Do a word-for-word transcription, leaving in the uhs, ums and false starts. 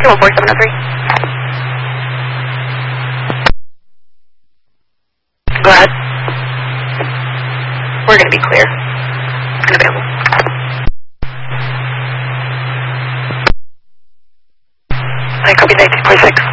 two one four seven oh three. Go ahead. We're going to be clear and available. I copy that two four six.